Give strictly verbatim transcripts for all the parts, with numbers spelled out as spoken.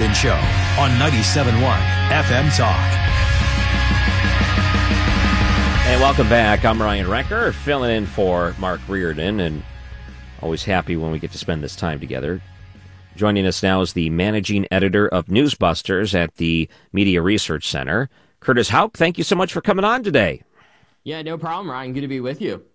Reardon Show on ninety-seven point one F M Talk. Hey, welcome back. I'm Ryan Recker, filling in for Mark Reardon, and always happy when we get to spend this time together. Joining us now is the managing editor of Newsbusters at the Media Research Center, Curtis Houck. Thank you so much for coming on today. Yeah, no problem, Ryan. Good to be with you.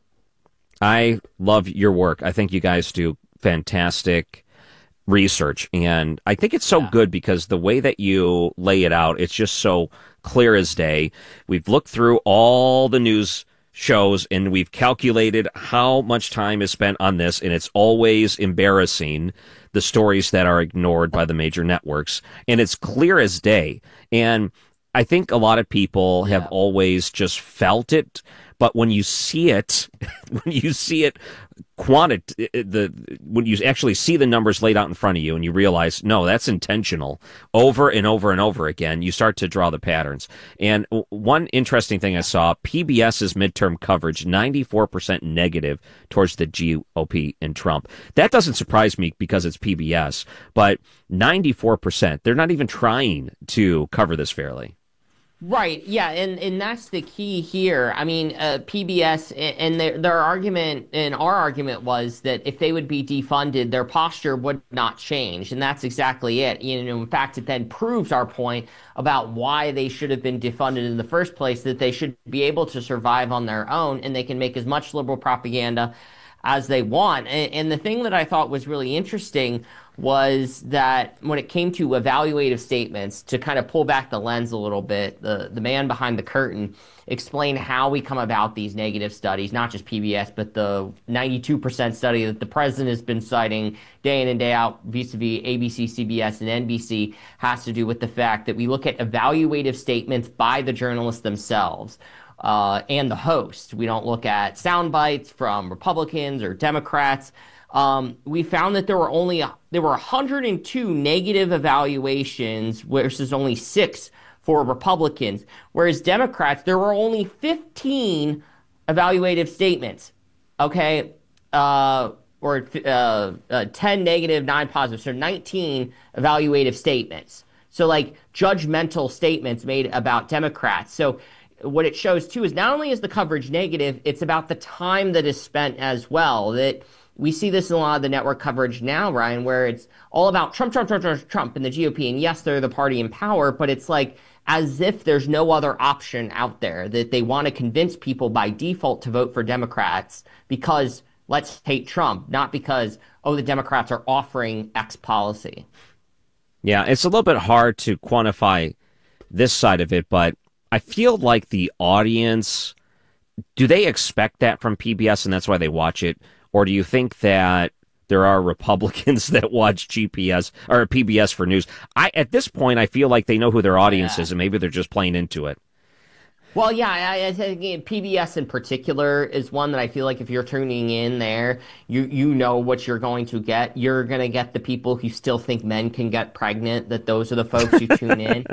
I love your work. I think you guys do fantastic research, and I think it's so yeah. good because the way that you lay it out, it's just so clear as day. We've looked through all the news shows and we've calculated how much time is spent on this, and it's always embarrassing, the stories that are ignored by the major networks, and it's clear as day. And I think a lot of people have yeah. always just felt it, but when you see it, when you see it, quanti- the when you actually see the numbers laid out in front of you and you realize, no, that's intentional, over and over and over again, you start to draw the patterns. And one interesting thing I saw, PBS's midterm coverage, ninety-four percent negative towards the G O P and Trump. That doesn't surprise me because it's P B S, but ninety-four percent, they're not even trying to cover this fairly. Right, yeah, and, and that's the key here. I mean, uh, P B S, and their, their argument, and our argument was that if they would be defunded, their posture would not change, and that's exactly it. You know, in fact, it then proves our point about why they should have been defunded in the first place, that they should be able to survive on their own, and they can make as much liberal propaganda as they want. And, and the thing that I thought was really interesting was that when it came to evaluative statements, to kind of pull back the lens a little bit, the, the man behind the curtain explained how we come about these negative studies, not just P B S, but the ninety-two percent study that the president has been citing day in and day out vis-a-vis A B C, C B S, and N B C, has to do with the fact that we look at evaluative statements by the journalists themselves. Uh, and the host. We don't look at sound bites from Republicans or Democrats. Um, we found that there were only there were one hundred two negative evaluations versus only six for Republicans, whereas Democrats, there were only fifteen evaluative statements. Okay, uh, or uh, uh, ten negative, nine positive, so nineteen evaluative statements. So like judgmental statements made about Democrats. So what it shows, too, is not only is the coverage negative, it's about the time that is spent as well. That we see this in a lot of the network coverage now, Ryan, where it's all about Trump, Trump, Trump, Trump, Trump, and the G O P. And yes, they're the party in power, but it's like as if there's no other option out there, that they want to convince people by default to vote for Democrats because let's hate Trump, not because, oh, the Democrats are offering X policy. Yeah, it's a little bit hard to quantify this side of it, but I feel like the audience, do they expect that from P B S and that's why they watch it? Or do you think that there are Republicans that watch G P S or P B S for news? I at this point, I feel like they know who their audience yeah. is and maybe they're just playing into it. Well, yeah, I, I think P B S in particular is one that I feel like if you're tuning in there, you you know what you're going to get. You're going to get the people who still think men can get pregnant, that those are the folks who tune in.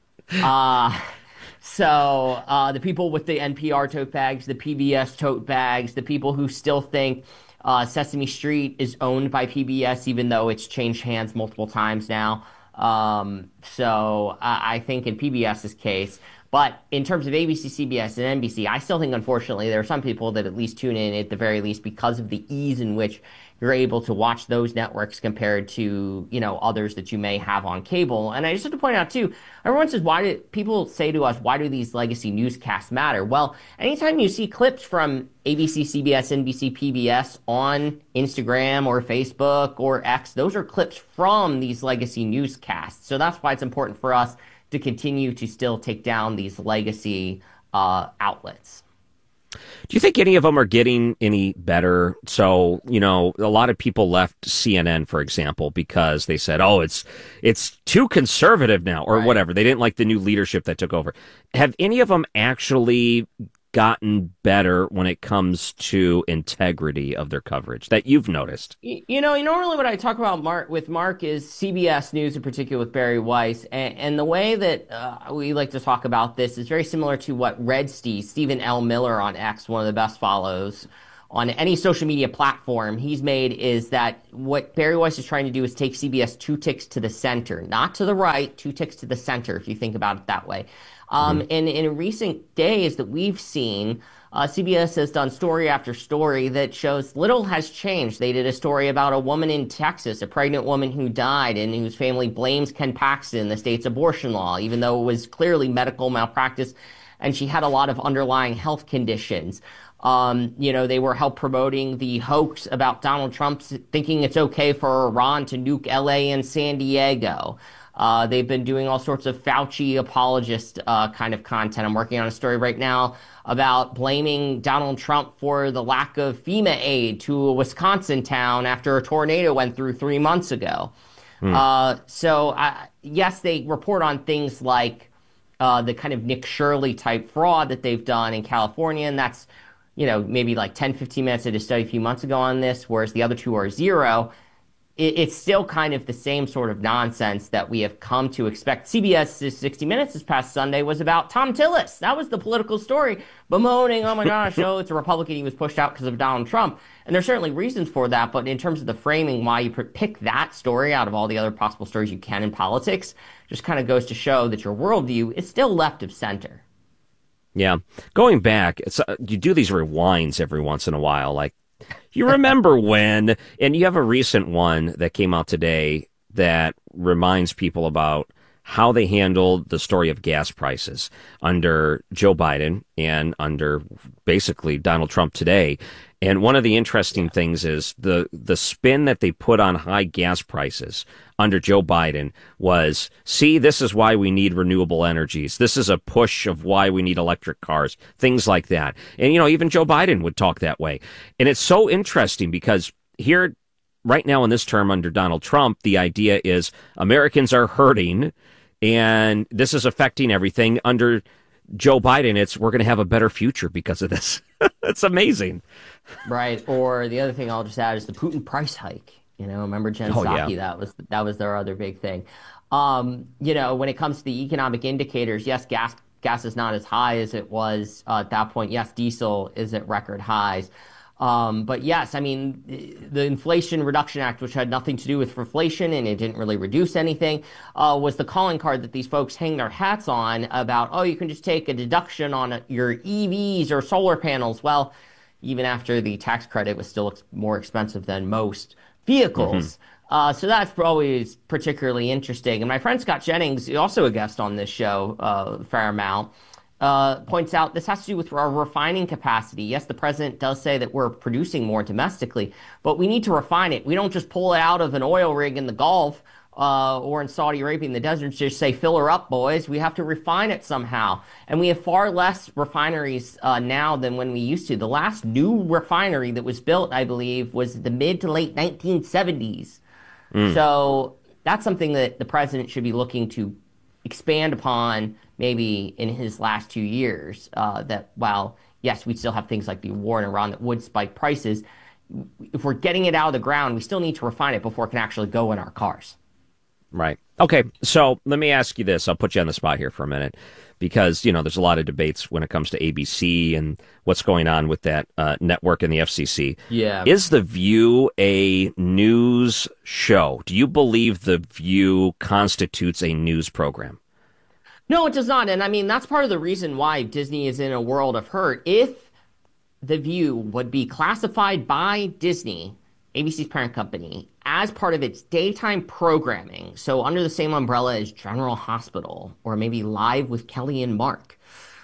Uh So uh, the people with the N P R tote bags, the P B S tote bags, the people who still think uh, Sesame Street is owned by P B S, even though it's changed hands multiple times now. Um, so I, I think in PBS's case, but in terms of A B C, C B S, and N B C, I still think, unfortunately, there are some people that at least tune in at the very least because of the ease in which you're able to watch those networks compared to, you know, others that you may have on cable. And I just have to point out, too, everyone says, why do people say to us, why do these legacy newscasts matter? Well, anytime you see clips from A B C, C B S, N B C, P B S on Instagram or Facebook or X, those are clips from these legacy newscasts. So that's why it's important for us to continue to still take down these legacy uh, outlets. Do you think any of them are getting any better? So, you know, a lot of people left C N N, for example, because they said, oh, it's it's too conservative now or right. whatever. They didn't like the new leadership that took over. Have any of them actually gotten better when it comes to integrity of their coverage that you've noticed? You know, normally what I talk about Mark, with Mark is C B S News, in particular with Barry Weiss. And, and the way that uh, we like to talk about this is very similar to what Red Steve, Stephen L. Miller on X, one of the best follows on any social media platform he's made is that what Bari Weiss is trying to do is take C B S two ticks to the center, not to the right, two ticks to the center, if you think about it that way. Um, mm-hmm. And in recent days that we've seen, uh, C B S has done story after story that shows little has changed. They did a story about a woman in Texas, a pregnant woman who died and whose family blames Ken Paxton, the state's abortion law, even though it was clearly medical malpractice and she had a lot of underlying health conditions. Um, you know, they were help promoting the hoax about Donald Trump thinking it's okay for Iran to nuke L A and San Diego. Uh, they've been doing all sorts of Fauci apologist uh, kind of content. I'm working on a story right now about blaming Donald Trump for the lack of FEMA aid to a Wisconsin town after a tornado went through three months ago. Hmm. Uh, so, uh, yes, they report on things like uh, the kind of Nick Shirley type fraud that they've done in California, and that's, you know, maybe like ten, fifteen minutes. I did a study a few months ago on this, whereas the other two are zero. It's still kind of the same sort of nonsense that we have come to expect. CBS's sixty minutes this past Sunday was about Thom Tillis. That was the political story, bemoaning, oh my gosh, oh, it's a Republican. He was pushed out because of Donald Trump. And there's certainly reasons for that, but in terms of the framing, why you pick that story out of all the other possible stories you can in politics, just kind of goes to show that your worldview is still left of center. Yeah. Going back, it's, uh, you do these rewinds every once in a while, like, you remember when, and you have a recent one that came out today that reminds people about how they handled the story of gas prices under Joe Biden and under basically Donald Trump today. And one of the interesting things is the the spin that they put on high gas prices under Joe Biden was, see, this is why we need renewable energies. This is a push of why we need electric cars, things like that. And, you know, even Joe Biden would talk that way. And it's so interesting because here, right now in this term under Donald Trump, the idea is Americans are hurting and this is affecting everything. Under Joe Biden, it's we're going to have a better future because of this. It's amazing. Right. Or the other thing I'll just add is the Putin price hike. You know, remember Jen oh, Psaki? Yeah. That was that was their other big thing. Um, you know, when it comes to the economic indicators, yes, gas gas is not as high as it was uh, at that point. Yes, diesel is at record highs. Um, but yes, I mean, the Inflation Reduction Act, which had nothing to do with inflation and it didn't really reduce anything, uh, was the calling card that these folks hang their hats on about, oh, you can just take a deduction on your E Vs or solar panels. Well, even after the tax credit was still ex- more expensive than most vehicles. Mm-hmm. Uh, so that's always particularly interesting. And my friend Scott Jennings, also a guest on this show, uh, a fair amount, uh, points out this has to do with our refining capacity. Yes, the president does say that we're producing more domestically, but we need to refine it. We don't just pull it out of an oil rig in the Gulf uh, or in Saudi Arabia in the desert and just say, fill her up, boys. We have to refine it somehow. And we have far less refineries uh, now than when we used to. The last new refinery that was built, I believe, was the mid to late nineteen seventies. Mm. So that's something that the president should be looking to expand upon maybe in his last two years, uh, that while, yes, we still have things like the war in Iran that would spike prices, if we're getting it out of the ground, we still need to refine it before it can actually go in our cars. Right. Okay, so let me ask you this. I'll put you on the spot here for a minute because, you know, there's a lot of debates when it comes to A B C and what's going on with that uh, network and the F C C. Yeah. Is The View a news show? Do you believe The View constitutes a news program? No, it does not. And I mean, that's part of the reason why Disney is in a world of hurt. If The View would be classified by Disney, A B C's parent company, as part of its daytime programming, so under the same umbrella as General Hospital or maybe Live with Kelly and Mark,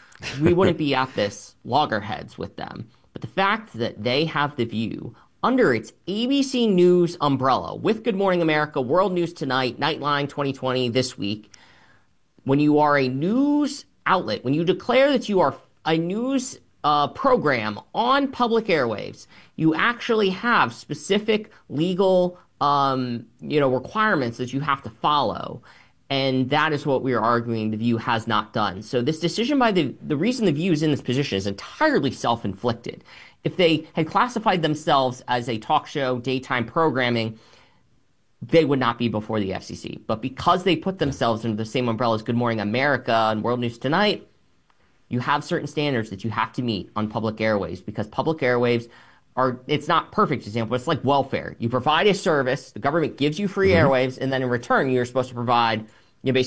we wouldn't be at this loggerheads with them. But the fact that they have The View under its A B C News umbrella with Good Morning America, World News Tonight, Nightline twenty twenty this week, when you are a news outlet, when you declare that you are a news uh, program on public airwaves, you actually have specific legal um, you know, requirements that you have to follow. And that is what we are arguing The View has not done. So this decision by the, the reason The View is in this position is entirely self-inflicted. If they had classified themselves as a talk show, daytime programming, they would not be before the F C C. But because they put themselves under the same umbrella as Good Morning America and World News Tonight, you have certain standards that you have to meet on public airwaves because public airwaves are, it's not perfect example, it's like welfare. You provide a service, the government gives you free Mm-hmm. airwaves, and then in return, you're supposed to provide, you know, basically